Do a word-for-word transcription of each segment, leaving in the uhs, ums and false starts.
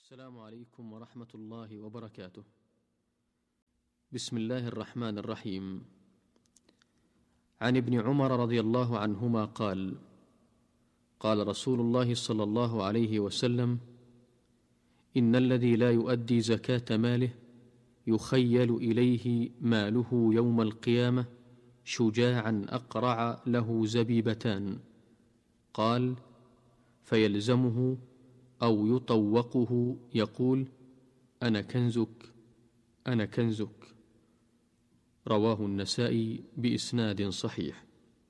السلام عليكم ورحمة الله وبركاته. بسم الله الرحمن الرحيم. عن ابن عمر رضي الله عنهما قال: قال رسول الله صلى الله عليه وسلم: إن الذي لا يؤدي زكاة ماله يخيل إليه ماله يوم القيامة شجاعا أقرع له زبيبتان. قال: فيلزمه أو يطوقه يقول: أنا كنزك أنا كنزك. رواه النسائي بإسناد صحيح.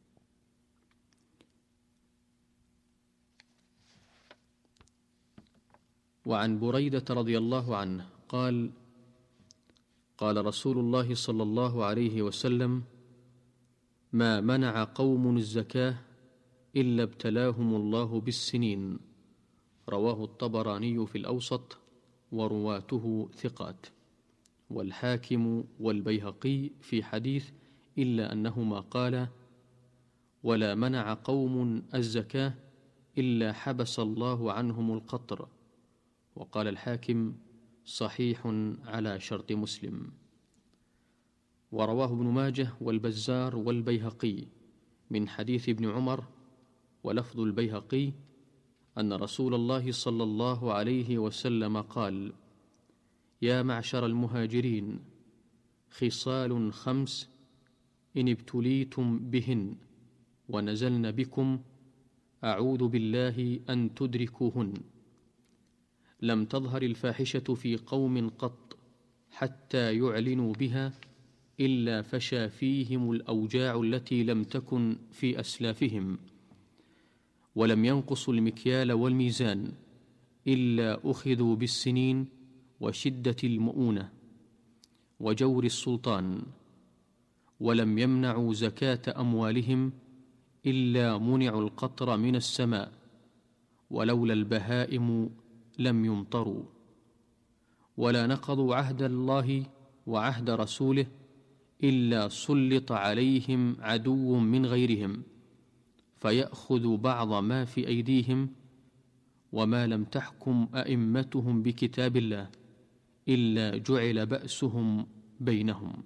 وعن بريدة رضي الله عنه قال: قال رسول الله صلى الله عليه وسلم: ما منع قوم الزكاة إلا ابتلاهم الله بالسنين. رواه الطبراني في الأوسط ورواته ثقات، والحاكم والبيهقي في حديث إلا أنهما قالا: ولا منع قوم الزكاة إلا حبس الله عنهم القطر. وقال الحاكم: صحيح على شرط مسلم. ورواه ابن ماجه والبزار والبيهقي من حديث ابن عمر، ولفظ البيهقي أن رسول الله صلى الله عليه وسلم قال: يا معشر المهاجرين، خصال خمس إن ابتليتم بهن ونزلن بكم أعوذ بالله أن تدركوهن. لم تظهر الفاحشة في قوم قط حتى يعلنوا بها إلا فشى فيهم الأوجاع التي لم تكن في أسلافهم، ولم ينقصوا المكيال والميزان إلا أخذوا بالسنين وشدة المؤونة وجور السلطان، ولم يمنعوا زكاة أموالهم إلا منعوا القطر من السماء، ولولا البهائم لم يمطروا، ولا نقضوا عهد الله وعهد رسوله إلا سلط عليهم عدو من غيرهم فيأخذ بعض ما في أيديهم، وما لم تحكم أئمتهم بكتاب الله إلا جعل بأسهم بينهم.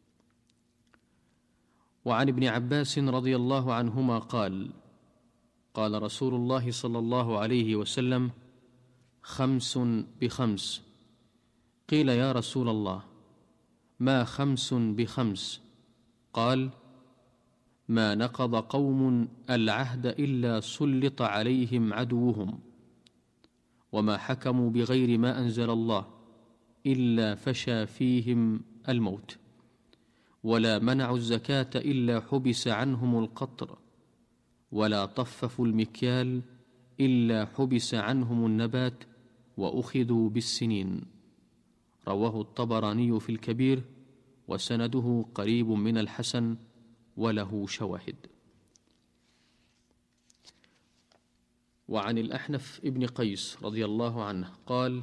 وعن ابن عباس رضي الله عنهما قال: قال رسول الله صلى الله عليه وسلم: خمس بخمس. قيل: يا رسول الله، ما خمس بخمس؟ قال: ما نقض قوم العهد إلا سلط عليهم عدوهم، وما حكموا بغير ما أنزل الله إلا فشى فيهم الموت، ولا منعوا الزكاة إلا حبس عنهم القطر، ولا طففوا المكيال إلا حبس عنهم النبات وأخذوا بالسنين. رواه الطبراني في الكبير، وسنده قريب من الحسن وله شواهد. وعن الأحنف ابن قيس رضي الله عنه قال: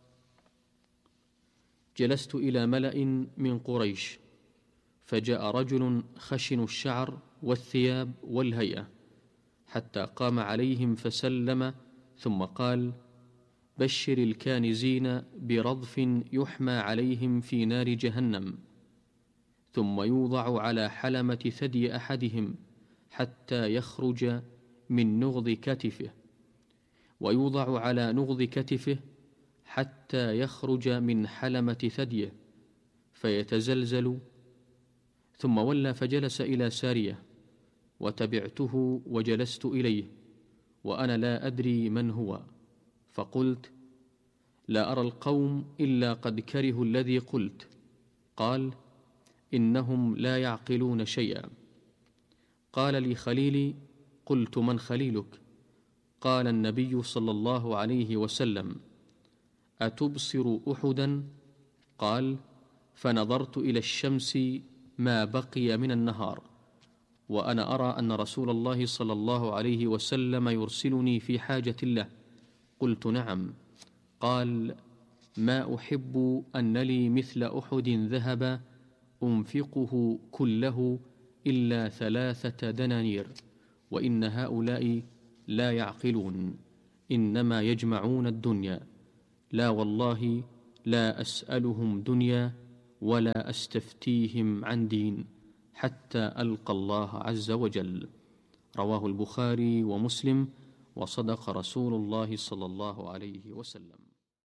جلست إلى ملأ من قريش، فجاء رجل خشن الشعر والثياب والهيئة، حتى قام عليهم فسلم، ثم قال: بشر الكانزين برضف يحمى عليهم في نار جهنم، ثم يوضع على حلمة ثدي أحدهم حتى يخرج من نغض كتفه، ويوضع على نغض كتفه حتى يخرج من حلمة ثديه فيتزلزل. ثم ولى فجلس إلى سارية، وتبعته وجلست إليه وأنا لا أدري من هو، فقلت: لا أرى القوم إلا قد كرهوا الذي قلت. قال: إنهم لا يعقلون شيئا. قال لي خليلي: قلت: من خليلك؟ قال: النبي صلى الله عليه وسلم: أتبصر أحدا؟ قال: فنظرت إلى الشمس ما بقي من النهار، وأنا أرى أن رسول الله صلى الله عليه وسلم يرسلني في حاجة له. قلت: نعم. قال: ما أحب أن لي مثل أحد ذهب أنفقه كله إلا ثلاثة دنانير، وإن هؤلاء لا يعقلون، إنما يجمعون الدنيا، لا والله لا أسألهم دنيا ولا أستفتيهم عن دين حتى ألقى الله عز وجل. رواه البخاري ومسلم، وصدق رسول الله صلى الله عليه وسلم.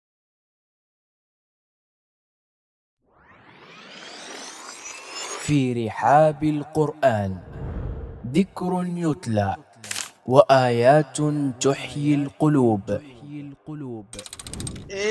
في رحاب القرآن ذكر يتلى وآيات تحيي القلوب.